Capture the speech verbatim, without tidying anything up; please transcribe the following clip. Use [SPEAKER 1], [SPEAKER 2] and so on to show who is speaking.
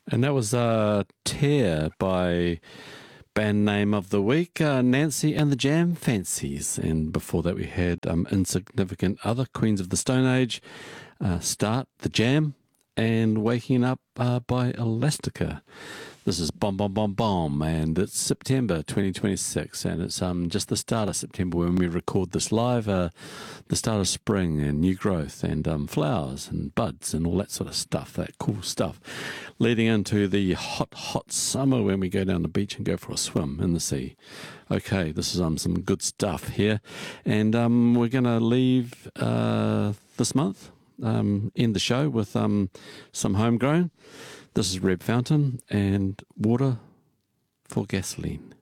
[SPEAKER 1] And that was uh, Tear by band name of the week, uh, Nancy and the Jam Fancies. And before that, we had um, Insignificant Other, Queens of the Stone Age, uh, Start, The Jam, and Waking Up uh, by Elastica. This is Bomb Bomb Bomb Bomb, and it's September twenty twenty-six, and it's um just the start of September when we record this live, uh, the start of spring and new growth and um, flowers and buds and all that sort of stuff, that cool stuff, leading into the hot, hot summer when we go down the beach and go for a swim in the sea. Okay, this is um some good stuff here, and um we're going to leave uh, this month, um, end the show with um some homegrown. This is Reb Fountain and Water for Gasoline.